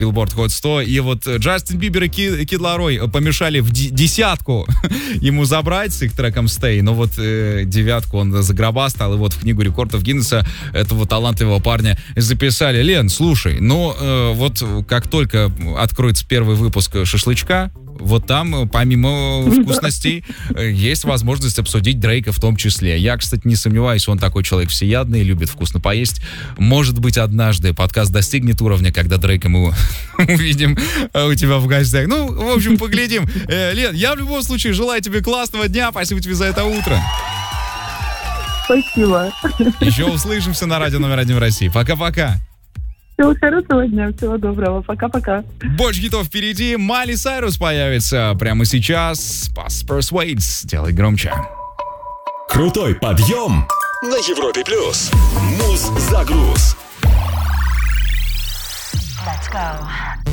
Billboard Hot 100, и вот Джастин Бибер и Кид Ларой помешали в десятку ему забрать с их треком Stay, но вот девятку он загробастал, и вот в книгу рекордов Гиннесса этого талантливого парня записали. Лен, слушай, вот как только откроется первый выпуск «Шашлычка», вот там, помимо вкусностей, есть возможность обсудить Дрейка в том числе. Я, кстати, не сомневаюсь, он такой человек всеядный, любит вкусно поесть. Может быть, однажды подкаст достигнет уровня, когда Дрейка мы увидим у тебя в гостях. В общем, поглядим. Лен, я в любом случае желаю тебе классного дня. Спасибо тебе за это утро. Спасибо. Еще услышимся на радио номер 1 в России. Пока-пока. Всего хорошего дня, всего доброго. Пока-пока. Больше хитов впереди. Майли Сайрус появится прямо сейчас. Persuades. Делай громче. Крутой подъем на Европе+. Муз-загруз. Let's go.